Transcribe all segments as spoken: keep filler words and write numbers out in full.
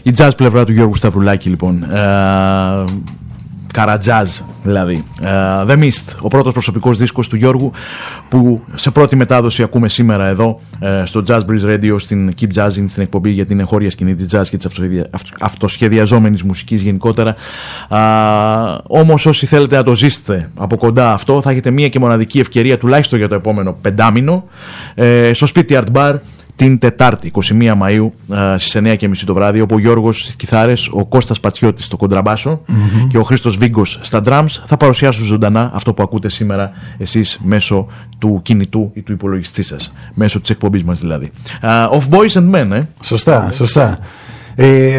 Η jazz πλευρά του Γιώργου Σταυρουλάκη, λοιπόν. Ε, Καρατζάζ, δηλαδή. Uh, The Mist, ο πρώτος προσωπικός δίσκος του Γιώργου, που σε πρώτη μετάδοση ακούμε σήμερα εδώ uh, στο Jazz Breeze Radio, στην Keep Jazzing, στην εκπομπή για την εγχώρια σκηνή της jazz και της αυτοσχεδιαζόμενης μουσικής γενικότερα. Uh, όμως όσοι θέλετε να το ζήσετε από κοντά αυτό, θα έχετε μία και μοναδική ευκαιρία, τουλάχιστον για το επόμενο πεντάμινο, uh, στο Σπίτι Art Bar, την Τετάρτη, είκοσι μία Μαΐου, στις εννιά και μισή το βράδυ, όπου ο Γιώργος στις κιθάρες, ο Κώστας Πατσιώτης στο κοντραμπάσο mm-hmm. και ο Χρήστος Βίγκος στα drums θα παρουσιάσουν ζωντανά αυτό που ακούτε σήμερα εσείς μέσω του κινητού ή του υπολογιστή σας, μέσω της εκπομπής μας δηλαδή. Uh, of Boys and Men, ε. Σωστά, σωστά. Ε,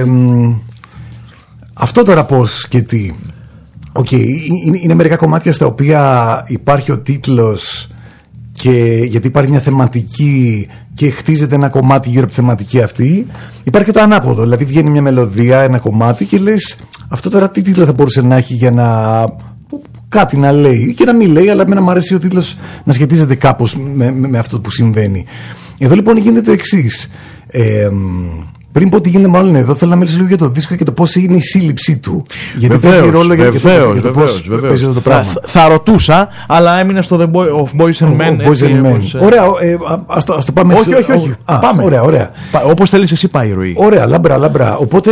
αυτό τώρα πώς και τι. Okay, είναι, είναι μερικά κομμάτια στα οποία υπάρχει ο τίτλος, και γιατί υπάρχει μια θεματική και χτίζεται ένα κομμάτι γύρω από τη θεματική αυτή. Υπάρχει και το ανάποδο, δηλαδή βγαίνει μια μελωδία, ένα κομμάτι και λες αυτό τώρα τι τίτλο θα μπορούσε να έχει για να κάτι να λέει και να μην λέει, αλλά εμένα μου αρέσει ο τίτλος να σχετίζεται κάπως με, με, με αυτό που συμβαίνει. Εδώ λοιπόν γίνεται το εξής. Ε, Πριν πω τι γίνεται μάλλον εδώ, θέλω να μιλήσω λίγο για το δίσκο και το πώς είναι η σύλληψή του. Γιατί βεβαίως, παίζει ρόλο βεβαίως, για, για, για το πώς βεβαίως. παίζει αυτό το πράγμα. Θα, θα ρωτούσα, αλλά έμεινα στο The Boy, of Boys and Men. Boys and Men. Ωραία, ε, ας, το, ας το πάμε έτσι. Όχι, όχι, όχι. Α, πάμε. Ωραία, ωραία. Όπως θέλεις εσύ πάει η ροή. Ωραία, λάμπρα, λάμπρα. Οπότε,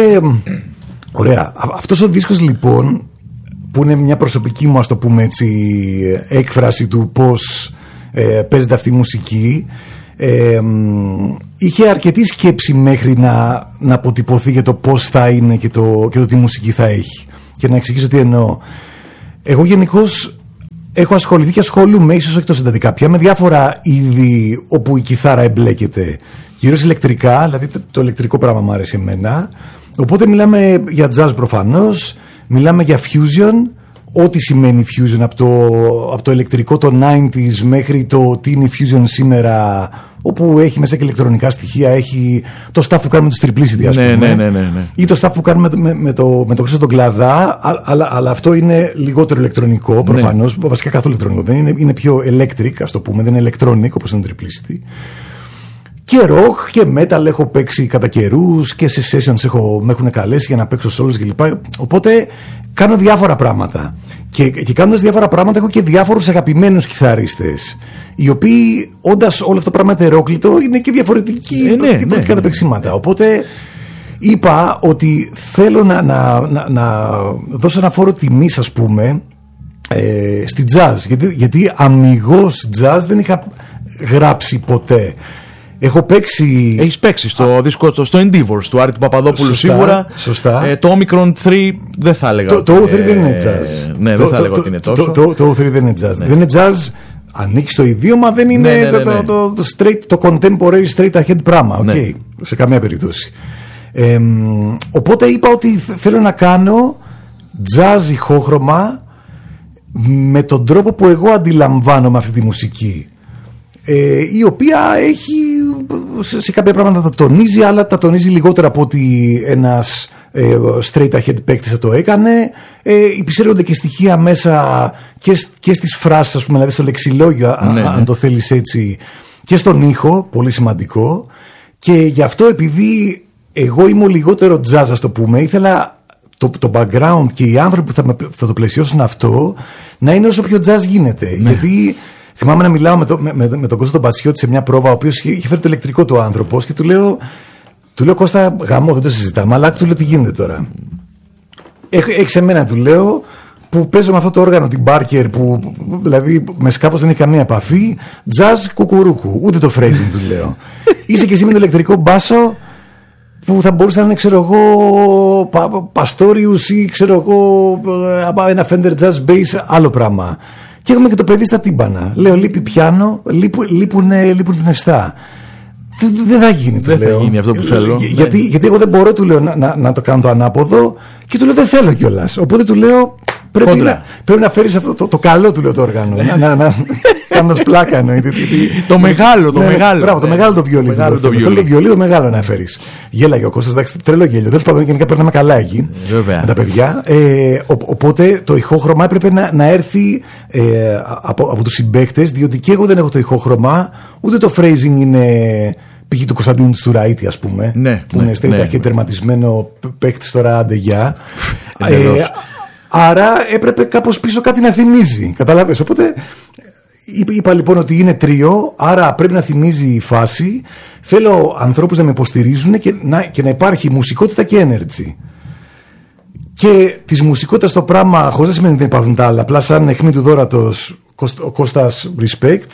ωραία. Αυτός ο δίσκος λοιπόν, που είναι μια προσωπική μου, ας το πούμε έτσι, έκφραση του πώς ε, παίζεται αυτή η μουσική, Ε, είχε αρκετή σκέψη μέχρι να, να αποτυπωθεί για το πώς θα είναι και το, και το τι μουσική θα έχει. Και να εξηγήσω τι εννοώ. Εγώ γενικώς έχω ασχοληθεί και ασχολούμαι, ίσως όχι τόσο εντατικά πια, με διάφορα είδη όπου η κιθάρα εμπλέκεται. Κυρίως ηλεκτρικά, δηλαδή το, το ηλεκτρικό πράγμα μου άρεσε εμένα. Οπότε μιλάμε για jazz προφανώς, μιλάμε για fusion. Ό,τι σημαίνει fusion, από το, από το ηλεκτρικό των ενενήντα μέχρι το τι είναι fusion σήμερα, όπου έχει μέσα και ηλεκτρονικά στοιχεία, έχει το stuff που κάνουμε με τους Triplicity, ας ναι, πούμε, ναι, ναι, ναι, ναι. ή το stuff που κάνουμε με, με το, με το Χρήστο τον Κλαδά, αλλά, αλλά αυτό είναι λιγότερο ηλεκτρονικό προφανώς, ναι. Βασικά καθόλου ηλεκτρονικό δεν είναι, είναι πιο electric, ας το πούμε, δεν είναι electronic όπως είναι το Triplicity. Και rock και metal έχω παίξει κατά καιρούς και σε sessions έχω, με έχουν καλέσει για να παίξω solos κλπ. Οπότε κάνω διάφορα πράγματα. Και, και κάνοντας διάφορα πράγματα έχω και διάφορους αγαπημένους κιθαρίστες, οι οποίοι όντας όλο αυτό το πράγμα ετερόκλητο είναι και διαφορετικοί, ε, ναι, διαφορετικά ναι, τα παίξηματα. Οπότε είπα ότι θέλω να, να, να, να δώσω ένα φόρο τιμής, ας πούμε, ε, στη jazz. Γιατί, γιατί αμιγώς jazz δεν είχα γράψει ποτέ. Έχω παίξει. Έχεις παίξει στο, δίσκο, στο Endeavors του Άρη του Παπαδόπουλου, σωστά, σίγουρα. Σωστά. Ε, το Omicron τρία δεν θα έλεγα. Το, το ο τρία δεν είναι jazz. Ναι, το, δεν θα το, έλεγα το, ότι είναι τόσο. Το, το, το ο τρία δεν είναι jazz. Ναι. Δεν είναι jazz. Ανοίξει το ιδίωμα, δεν είναι ναι, ναι, ναι, ναι. Το, το, το, straight, το contemporary straight ahead πράγμα. Okay, ναι. Σε καμία περίπτωση. Ε, οπότε είπα ότι θέλω να κάνω jazz ηχόχρωμα με τον τρόπο που εγώ αντιλαμβάνομαι αυτή τη μουσική. Ε, η οποία έχει σε, σε κάποια πράγματα τα τονίζει, αλλά τα τονίζει λιγότερο από ότι ένας ε, straight ahead παίκτης θα το έκανε. Ε, υπησέρχονται και στοιχεία μέσα και, και στις φράσεις, ας πούμε, δηλαδή στο λεξιλόγιο, ναι, α, ναι. αν το θέλεις έτσι, και στον ήχο, πολύ σημαντικό. Και γι' αυτό, επειδή εγώ είμαι λιγότερο jazz, ας το πούμε, ήθελα το, το background και οι άνθρωποι που θα, θα το πλαισιώσουν αυτό να είναι όσο πιο jazz γίνεται. Ναι. Γιατί θυμάμαι να μιλάω με, το, με, με, με τον Κώστα τον Πατσιώτη σε μια πρόβα, ο οποίος είχε φέρει το ηλεκτρικό του άνθρωπος, και του λέω, του λέω Κώστα, γαμό, δεν το συζητάμε, αλλά του λέω τι γίνεται τώρα. Έχεις εμένα, του λέω, που παίζω με αυτό το όργανο, την Barker, που δηλαδή με σκάφος δεν έχει καμία επαφή, jazz κουκουρούκου, ούτε το phrasing, του λέω. Είσαι και εσύ με το ηλεκτρικό μπάσο, που θα μπορούσε να είναι, ξέρω εγώ, Παστόριους ή ξέρω εγώ ένα Fender Jazz Bass, άλλο πράγμα. Και έχουμε και το παιδί στα τύμπανα. Λέω, λείπει πιάνο, λείπουν, λείπουν, λείπουν πνευστά. Δεν θα γίνει, του δεν λέω. Δεν θα γίνει αυτό που θέλω. Για, γιατί, γιατί εγώ δεν μπορώ, του λέω, να, να, να το κάνω το ανάποδο, και του λέω δεν θέλω κιόλας. Οπότε του λέω πρέπει, να, πρέπει να φέρεις αυτό το, το καλό, του λέω, το όργανο. να, να, να, κάνοντας πλάκα εννοείται. Το μεγάλο, το ναι, μεγάλο. Μπράβο, το μεγάλο το βιολί. Μεγάλο το βιολί. Το βιολί το μεγάλο να φέρεις. Γέλαγε ο Κώστας, εντάξει, τρελό γέλιο. Τέλος πάντων, γενικά περνάμε καλά εκεί με τα παιδιά. Ε, ο, οπότε το ηχόχρωμα έπρεπε να, να έρθει ε, από, από τους συμπαίκτες, διότι και εγώ δεν έχω το ηχόχρωμα, ούτε το phrasing είναι π.χ. του Κωνσταντίνου Στουραίτη, ας πούμε, ναι, που ναι, είναι straight ναι, ahead ναι. τερματισμένο παίκτης τώρα, άντε γεια. ε, άρα έπρεπε κάπως πίσω κάτι να θυμίζει, καταλάβες. Οπότε είπα λοιπόν ότι είναι τρίο, άρα πρέπει να θυμίζει η φάση. Θέλω ανθρώπους να με υποστηρίζουν και να, και να υπάρχει μουσικότητα και energy. Και της μουσικότητας το πράγμα, χωρίς να σημαίνει ότι δεν υπάρχουν τα άλλα, απλά σαν αιχμή του δώρατος, ο Κώστας respect.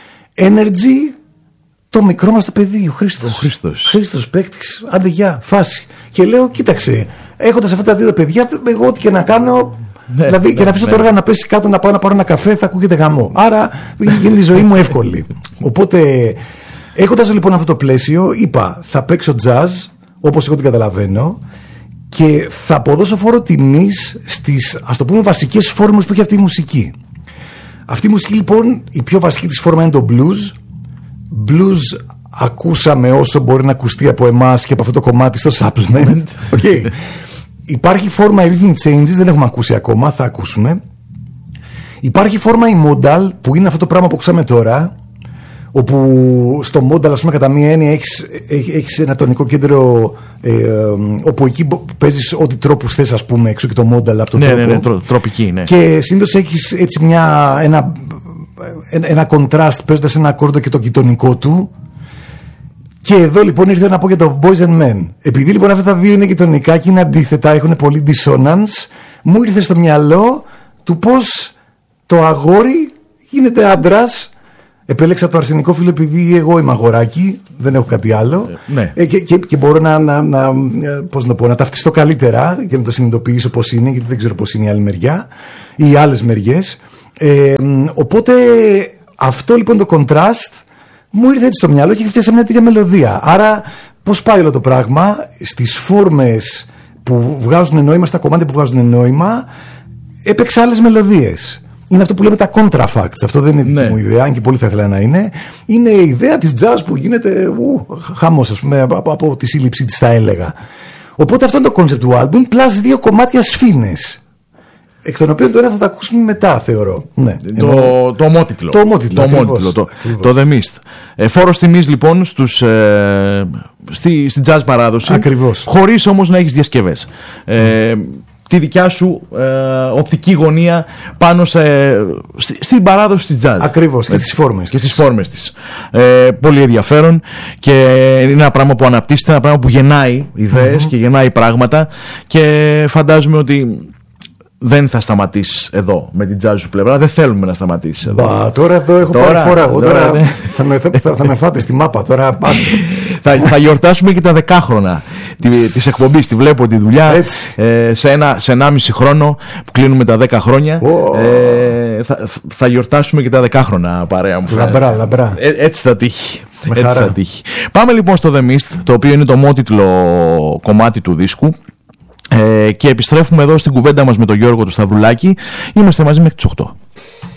Energy, το μικρό μας το παιδί, ο Χρήστος. Ο Χρήστος. Χρήστος παίκτης, άντε γεια, φάση. Και λέω, κοίταξε, έχοντας αυτά τα δύο παιδιά, εγώ ό,τι και να κάνω. Ναι, δηλαδή ναι, και να αφήσω ναι. το όργανο να πέσει κάτω, να πάω να πάρω ένα καφέ, θα ακούγεται γαμό. Άρα γίνεται η ζωή μου εύκολη. Οπότε, έχοντας λοιπόν αυτό το πλαίσιο, είπα, θα παίξω jazz, όπως εγώ την καταλαβαίνω, και θα αποδώσω φόρο τιμής στις, ας το πούμε, βασικές φόρμες που έχει αυτή η μουσική. Αυτή η μουσική λοιπόν, η πιο βασική της φόρμα είναι το blues. Blues ακούσαμε όσο μπορεί να ακουστεί από εμάς και από αυτό το κομμάτι στο supplement. Okay. Υπάρχει φόρμα rhythm changes, δεν έχουμε ακούσει ακόμα, θα ακούσουμε. Υπάρχει φόρμα η modal, που είναι αυτό το πράγμα που ακούσαμε τώρα, όπου στο modal, ας πούμε, κατά μία έννοια έχεις, έχεις ένα τονικό κέντρο, ε, ε, όπου εκεί παίζεις ό,τι τρόπους θες, ας πούμε, έξω και το modal από τον ναι, τρόπο. Ναι, ναι, τρο, τροπική, ναι. Και συνήθως έχεις έτσι μια, ένα, ένα contrast παίζοντας ένα ακόρντο και το γειτονικό του. Και εδώ λοιπόν ήρθε να πω για το Boys and Men. Επειδή λοιπόν αυτά τα δύο είναι γειτονικά και είναι αντίθετα, έχουν πολύ dissonance, μου ήρθε στο μυαλό του πώς το αγόρι γίνεται άντρας. Επέλεξα το αρσενικό φύλλο επειδή εγώ είμαι αγοράκι, δεν έχω κάτι άλλο. Ε, ναι. ε, και, και, και μπορώ να, να, να, πώς να, πω, να ταυτιστώ καλύτερα και να το συνειδητοποιήσω πώς είναι, γιατί δεν ξέρω πώς είναι η άλλη μεριά ή οι άλλες μεριές. Ε, οπότε αυτό λοιπόν το contrast μου ήρθε έτσι στο μυαλό και φτιάσα μια τέτοια μελωδία. Άρα πώς πάει όλο το πράγμα? Στις φόρμες που βγάζουν νόημα, στα κομμάτια που βγάζουν νόημα, έπαιξα άλλες μελωδίες. Είναι αυτό που λέμε τα contrafacts. Αυτό δεν είναι δική ναι. μου ιδέα, αν και πολύ θα ήθελα να είναι. Είναι η ιδέα της jazz που γίνεται ου, χαμός, ας πούμε, από, από τη σύλληψή της, θα έλεγα. Οπότε αυτό είναι το concept του album, plus δύο κομμάτια σφήνες. Εκ των οποίων τώρα θα τα ακούσουμε μετά, θεωρώ. Ναι. Το, Ενώ... το ομότιτλο. Το ομότιτλο, το, ομότιτλο, το, το The Mist. Ε, φόρος τιμής λοιπόν στους, ε, στη, στη jazz παράδοση. Ακριβώς. Χωρίς όμως να έχεις διασκευές. Ε, τη δικιά σου ε, οπτική γωνία πάνω σε, στη, στην παράδοση της jazz. Ακριβώς, και στις φόρμες και στις φόρμες της. Ε, πολύ ενδιαφέρον και είναι ένα πράγμα που αναπτύσσεται, ένα πράγμα που γεννάει ιδέες mm-hmm. και γεννάει πράγματα και φαντάζομαι ότι δεν θα σταματήσεις εδώ με την jazz σου πλευρά. Δεν θέλουμε να σταματήσεις εδώ. Μπα, τώρα εδώ έχω τώρα, πάρει φορά. Εγώ τώρα, τώρα ναι. θα, με, θα, θα με φάτε στη μάπα. Τώρα πάστε. θα, θα γιορτάσουμε και τα δεκάχρονα της εκπομπής. Τη βλέπω τη δουλειά. Ε, σε, ένα, σε ενάμιση χρόνο που κλείνουμε τα δέκα χρόνια. Oh. Ε, θα, θα γιορτάσουμε και τα δεκάχρονα, παρέα μου. Λαμπρά, λαμπρά. Ε, έτσι θα τύχει. Έτσι θα τύχει. Πάμε λοιπόν στο The Mist, το οποίο είναι το μότιτλο κομμάτι του δίσκου. Ε, και επιστρέφουμε εδώ στην κουβέντα μας με τον Γιώργο του Σταυρουλάκη. Είμαστε μαζί μέχρι τις οκτώ.